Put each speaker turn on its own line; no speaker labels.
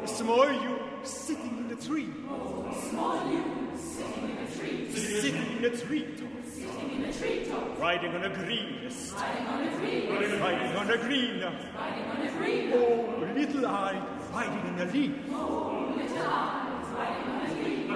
small you sitting in a tree.
Small you sitting in a tree.
Sitting in a treetop.
Sitting in a treetop.
Riding on a greenest.
Riding on a green.
Riding on a green.
Riding on a green.
Oh, little eye riding in a leaf.
Oh, little eyes riding on a leaf.